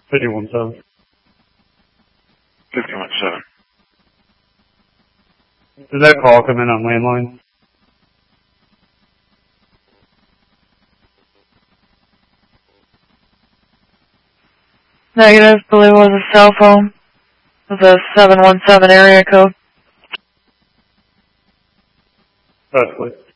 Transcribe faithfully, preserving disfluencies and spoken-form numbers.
fifty-one seven. fifty-one seven. Did that call come in on landline? Negative, believe it was a cell phone. It was a seven one seven area code. Possibly.